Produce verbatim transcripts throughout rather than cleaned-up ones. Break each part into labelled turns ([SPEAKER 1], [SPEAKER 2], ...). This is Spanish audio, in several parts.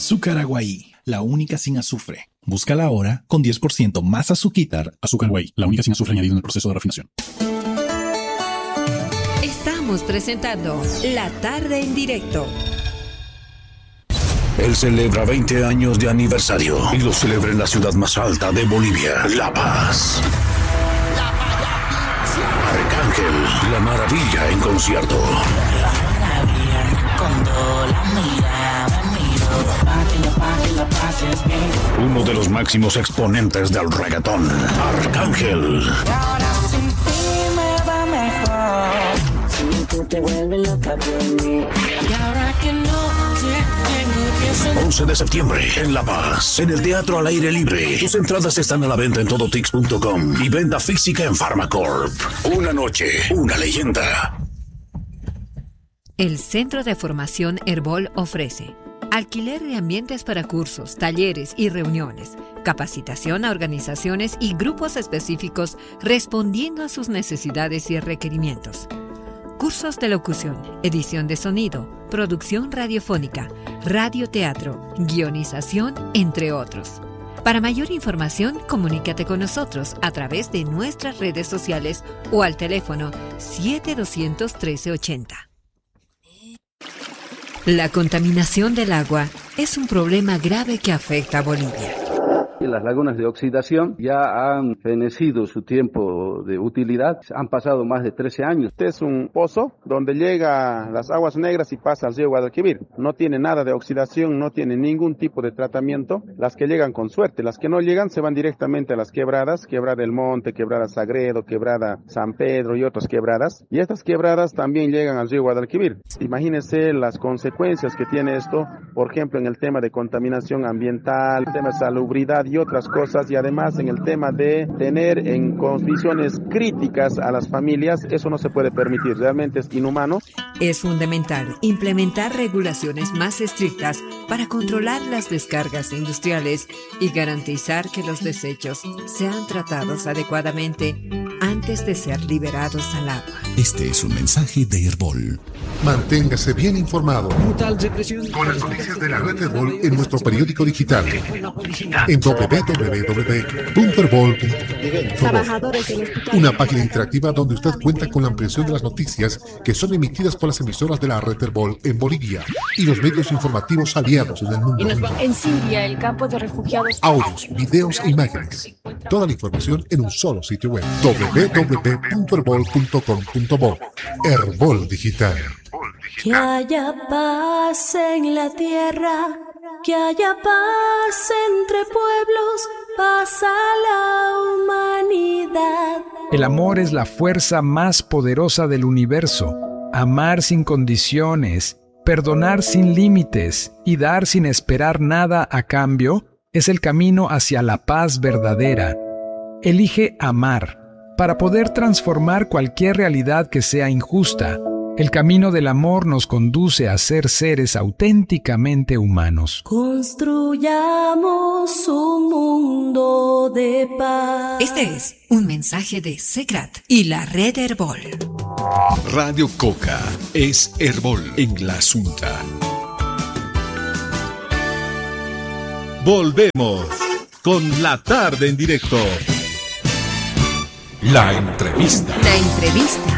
[SPEAKER 1] Azúcar Aguaí, la única sin azufre. Búscala ahora con diez por ciento más azuquitar.
[SPEAKER 2] Azúcar Aguaí, la única sin azufre añadido en el proceso de refinación.
[SPEAKER 3] Estamos presentando La Tarde en Directo.
[SPEAKER 4] Él celebra veinte años de aniversario y lo celebra en la ciudad más alta de Bolivia, La Paz. Arcángel, la maravilla en concierto. Uno de los máximos exponentes del reggaetón, Arcángel. once de septiembre en La Paz, en el Teatro al Aire Libre. Tus entradas están a la venta en todo tix punto com y venta física en Pharmacorp. Una noche, una leyenda.
[SPEAKER 3] El Centro de Formación Herbol ofrece alquiler de ambientes para cursos, talleres y reuniones, capacitación a organizaciones y grupos específicos respondiendo a sus necesidades y requerimientos. Cursos de locución, edición de sonido, producción radiofónica, radioteatro, guionización, entre otros. Para mayor información, comunícate con nosotros a través de nuestras redes sociales o al teléfono siete dos cero cero, uno tres ocho cero. La contaminación del agua es un problema grave que afecta a Bolivia.
[SPEAKER 5] Las lagunas de oxidación ya han fenecido su tiempo de utilidad, han pasado más de trece años.
[SPEAKER 6] Este es un pozo donde llega las aguas negras y pasa al río Guadalquivir. No tiene nada de oxidación, no tiene ningún tipo de tratamiento. Las que llegan con suerte, las que no llegan se van directamente a las quebradas, Quebrada del Monte, Quebrada Sagredo, Quebrada San Pedro y otras quebradas. Y estas quebradas también llegan al río Guadalquivir. Imagínense las consecuencias que tiene esto, por ejemplo, en el tema de contaminación ambiental, el tema de salubridad y otras cosas, y además en el tema de tener en condiciones críticas a las familias. Eso no se puede permitir, realmente es inhumano.
[SPEAKER 3] Es fundamental implementar regulaciones más estrictas para controlar las descargas industriales y garantizar que los desechos sean tratados adecuadamente antes de ser liberados al agua.
[SPEAKER 7] Este es un mensaje de Herbol.
[SPEAKER 8] Manténgase bien informado con las noticias de la red Herbol en nuestro periódico digital en doble u doble u doble u punto herbol punto com. Una página interactiva donde usted cuenta con la ampliación de las noticias que son emitidas por las emisoras de la red Herbol en Bolivia y los medios informativos aliados en el mundo.
[SPEAKER 9] En Siria, el campo de refugiados.
[SPEAKER 8] Audios, videos e imágenes. Toda la información en un solo sitio web. doble u doble u doble u punto herbol punto com punto bo. Herbol Digital.
[SPEAKER 10] Que haya paz en la tierra, que haya paz entre pueblos, paz a la humanidad.
[SPEAKER 11] El amor es la fuerza más poderosa del universo. Amar sin condiciones, perdonar sin límites y dar sin esperar nada a cambio es el camino hacia la paz verdadera. Elige amar para poder transformar cualquier realidad que sea injusta. El camino del amor nos conduce a ser seres auténticamente humanos.
[SPEAKER 10] Construyamos un mundo de paz.
[SPEAKER 3] Este es un mensaje de Segrat y la red Herbol.
[SPEAKER 7] Radio Coca es Herbol en la Asunta.
[SPEAKER 12] Volvemos con La Tarde en Directo.
[SPEAKER 7] La entrevista.
[SPEAKER 3] La entrevista.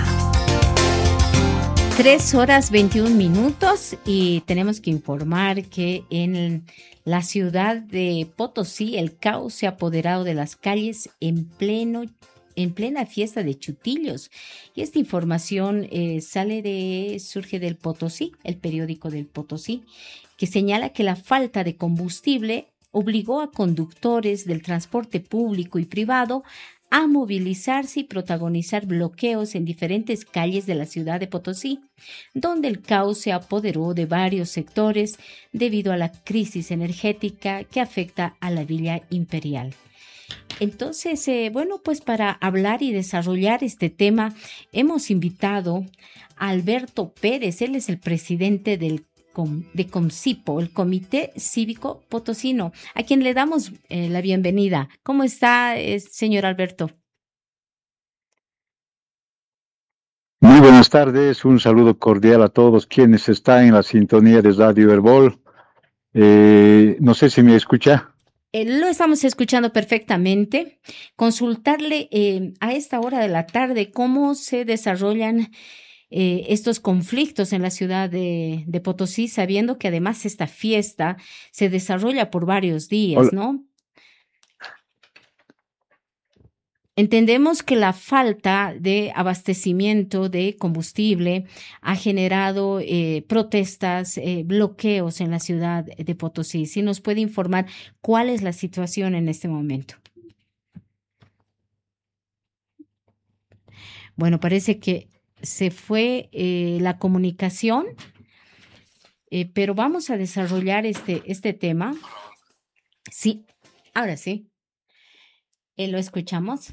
[SPEAKER 13] Tres horas veintiún minutos y tenemos que informar que en la ciudad de Potosí el caos se ha apoderado de las calles en pleno en plena fiesta de Chutillos. Y esta información eh, sale de surge del Potosí, el periódico del Potosí, que señala que la falta de combustible obligó a conductores del transporte público y privado a movilizarse y protagonizar bloqueos en diferentes calles de la ciudad de Potosí, donde el caos se apoderó de varios sectores debido a la crisis energética que afecta a la Villa Imperial. Entonces, eh, bueno, pues para hablar y desarrollar este tema, hemos invitado a Alberto Pérez. Él es el presidente del de COMCIPO, el Comité Cívico Potosino, a quien le damos eh, la bienvenida. ¿Cómo está, eh, señor Alberto?
[SPEAKER 14] Muy buenas tardes, un saludo cordial a todos quienes están en la sintonía de Radio Herbol. Eh, no sé si me escucha.
[SPEAKER 13] Eh, lo estamos escuchando perfectamente. Consultarle eh, a esta hora de la tarde cómo se desarrollan eh, estos conflictos en la ciudad de, de Potosí, sabiendo que además esta fiesta se desarrolla por varios días, Hola. ¿no? Entendemos que la falta de abastecimiento de combustible ha generado eh, protestas, eh, bloqueos en la ciudad de Potosí. ¿Sí nos puede informar cuál es la situación en este momento? Bueno, parece que se fue eh, la comunicación, eh, pero vamos a desarrollar este, este tema. Sí, ahora sí. Eh, ¿Lo escuchamos?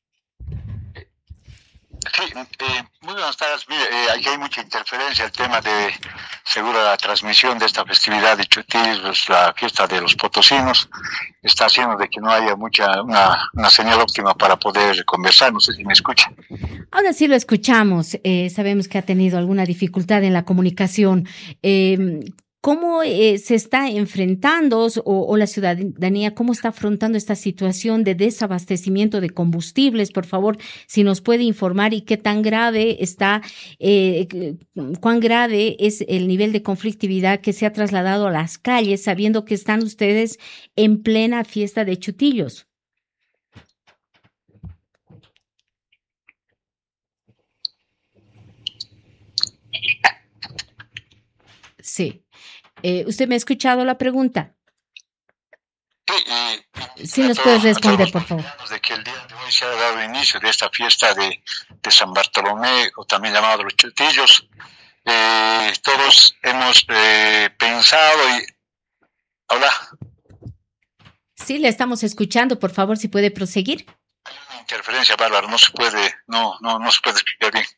[SPEAKER 15] Sí, eh, muy buenas tardes. Mire, eh, aquí hay mucha interferencia, el tema de seguro la transmisión de esta festividad de Chutillos, pues, la fiesta de los potosinos, está haciendo de que no haya mucha una, una señal óptima para poder conversar. No sé si me escucha.
[SPEAKER 13] Ahora sí lo escuchamos. Eh, sabemos que ha tenido alguna dificultad en la comunicación. Eh, ¿Cómo eh, se está enfrentando o, o la ciudadanía, cómo está afrontando esta situación de desabastecimiento de combustibles? Por favor, si nos puede informar y qué tan grave está, eh, cuán grave es el nivel de conflictividad que se ha trasladado a las calles, sabiendo que están ustedes en plena fiesta de Chutillos. Sí. Eh, ¿Usted me ha escuchado la pregunta?
[SPEAKER 15] Sí, y,
[SPEAKER 13] sí nos puedes responder, por favor.
[SPEAKER 15] De que el día de hoy se ha dado inicio de esta fiesta de, de San Bartolomé, o también llamado los Chutillos. Eh, todos hemos eh, pensado y... ¿Hola?
[SPEAKER 13] Sí, le estamos escuchando. Por favor, si puede proseguir.
[SPEAKER 15] Hay una interferencia, Bárbara. No se puede, no, no, no se puede explicar bien.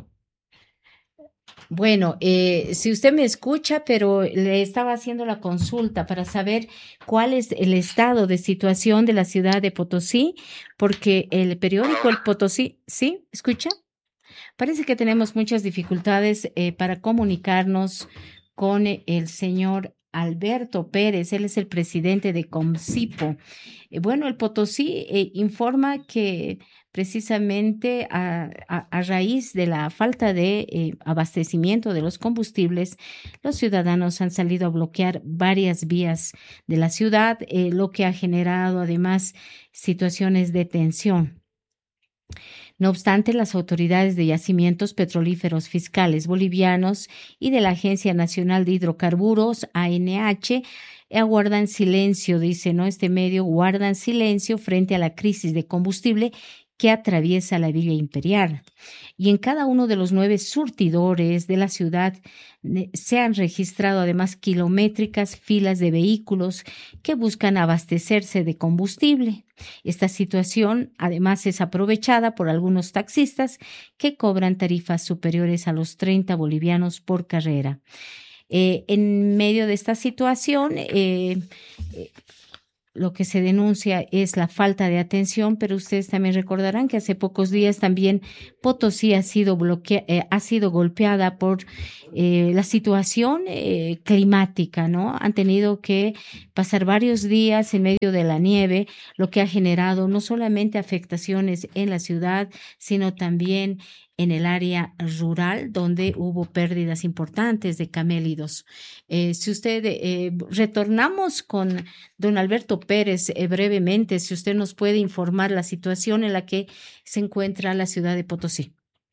[SPEAKER 13] Bueno, eh, si usted me escucha, pero le estaba haciendo la consulta para saber cuál es el estado de situación de la ciudad de Potosí, porque el periódico El Potosí, ¿sí? ¿Escucha? Parece que tenemos muchas dificultades eh, para comunicarnos con el señor Alberto Pérez. Él es el presidente de Comcipo. Eh, bueno, el Potosí eh, informa que precisamente a, a, a raíz de la falta de eh, abastecimiento de los combustibles, los ciudadanos han salido a bloquear varias vías de la ciudad, eh, lo que ha generado además situaciones de tensión. No obstante, las autoridades de yacimientos petrolíferos fiscales bolivianos y de la Agencia Nacional de Hidrocarburos, A N H, aguardan silencio, dice, ¿no? Este medio guardan silencio frente a la crisis de combustible que atraviesa la Villa Imperial. Y en cada uno de los nueve surtidores de la ciudad se han registrado además kilométricas filas de vehículos que buscan abastecerse de combustible. Esta situación además es aprovechada por algunos taxistas que cobran tarifas superiores a los treinta bolivianos por carrera. Eh, en medio de esta situación, eh, eh, lo que se denuncia es la falta de atención, pero ustedes también recordarán que hace pocos días también Potosí ha sido bloquea, eh, ha sido golpeada por eh, la situación eh, climática, ¿no? Han tenido que pasar varios días en medio de la nieve, lo que ha generado no solamente afectaciones en la ciudad, sino también en el área rural, donde hubo pérdidas importantes de camélidos. Eh, si usted, eh, retornamos con don Alberto Pérez eh, brevemente, si usted nos puede informar la situación en la que se encuentra la ciudad de Potosí.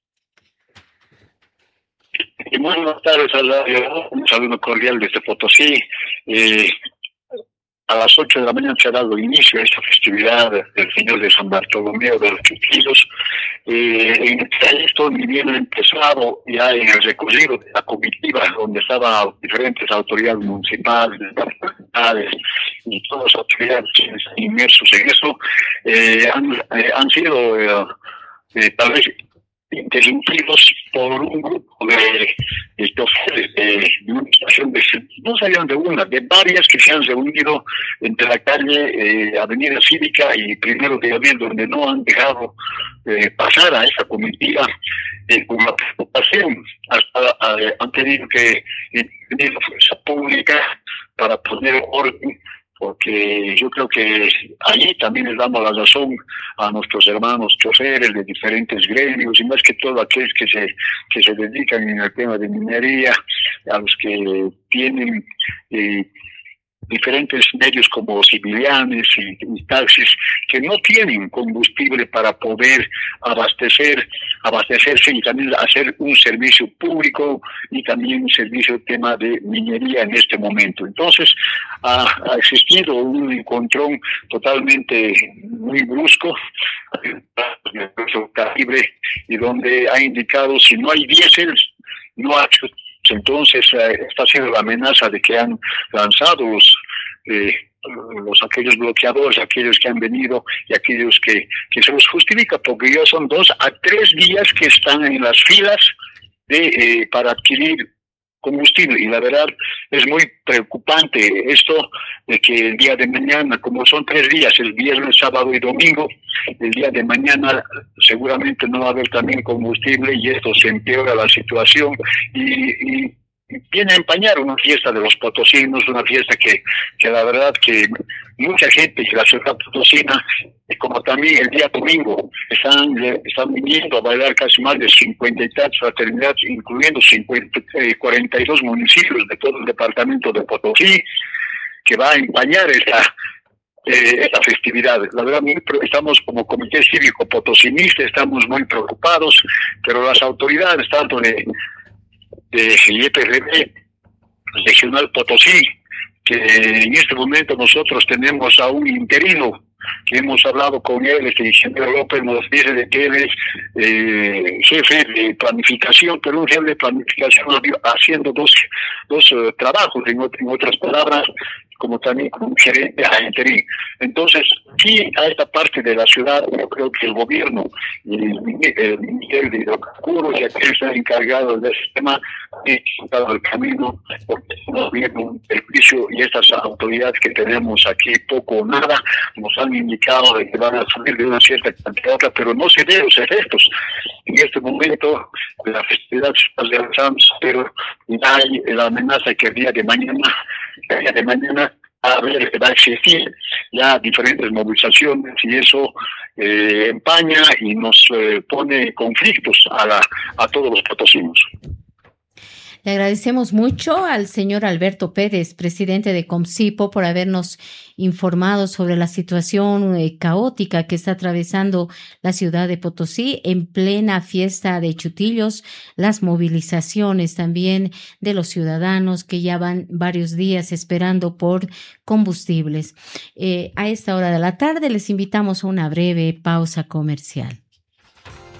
[SPEAKER 15] Muy buenas tardes, un saludo cordial desde Potosí. Eh, A las ocho de la mañana se ha dado inicio a esta festividad del Señor de San Bartolomé de los Chutillos. Eh, en el trayecto ni bien empezado ya en el recorrido de la comitiva, donde estaban diferentes autoridades municipales, departamentales y todas las autoridades inmersos en eso, eh, han, eh, han sido eh, eh, tal vez interrumpidos por un grupo de, de choferes de, de una estación de, no sabían de una, de varias que se han reunido entre la calle eh, Avenida Cívica y Primero de Abril, donde no han dejado eh, pasar a esa comitiva eh, con la preocupación. Hasta eh, han tenido que intervenir la fuerza pública para poner orden, porque yo creo que allí también les damos la razón a nuestros hermanos choferes de diferentes gremios y más que todo a aquellos que se que se dedican en el tema de minería, a los que tienen eh, diferentes medios como civilianes y, y taxis que no tienen combustible para poder abastecer, abastecerse y también hacer un servicio público y también un servicio tema de minería en este momento. Entonces ha, ha existido un encontrón totalmente muy brusco de calibre y donde ha indicado si no hay diésel, no hay. Entonces eh, está siendo la amenaza de que han lanzado los, eh, los aquellos bloqueadores, aquellos que han venido y aquellos que, que se los justifica, porque ya son dos a tres días que están en las filas de eh, para adquirir combustible, y la verdad es muy preocupante esto de que el día de mañana, como son tres días, el viernes, sábado y domingo, el día de mañana seguramente no va a haber también combustible y esto se empeora la situación y, y viene a empañar una fiesta de los potosinos, una fiesta que, que la verdad que mucha gente de la ciudad potosina, como también el día domingo, están, están viniendo a bailar casi más de cincuenta y tantas fraternidades, incluyendo cincuenta, eh, cuarenta y dos municipios de todo el departamento de Potosí, que va a empañar esta, eh, esta festividad. La verdad, muy, estamos como Comité Cívico Potosinista, estamos muy preocupados, pero las autoridades, tanto de de I E P R B Regional Potosí, que en este momento nosotros tenemos a un interino, que hemos hablado con él, este ingeniero López nos dice de que él es eh, jefe de planificación, pero un jefe de planificación haciendo dos, dos uh, trabajos, en, en otras palabras, como también como gerente a interín. Entonces, sí, a esta parte de la ciudad, yo creo que el gobierno y el Ministerio de Hidrocarburos y aquel que está encargado del sistema han dado el camino, porque el gobierno, un servicio y estas autoridades que tenemos aquí, poco o nada, nos han indicado de que van a subir de una cierta cantidad, pero no se ve los efectos. En este momento, la festividad se está realizando, pero hay la amenaza que el día de mañana, el día de mañana, a ver, va a existir ya diferentes movilizaciones y eso eh, empaña y nos eh, pone conflictos a, la, a todos los potosinos.
[SPEAKER 13] Le agradecemos mucho al señor Alberto Pérez, presidente de Comcipo, por habernos informado sobre la situación eh, caótica que está atravesando la ciudad de Potosí en plena fiesta de Chutillos, las movilizaciones también de los ciudadanos que ya van varios días esperando por combustibles. Eh, a esta hora de la tarde les invitamos a una breve pausa comercial.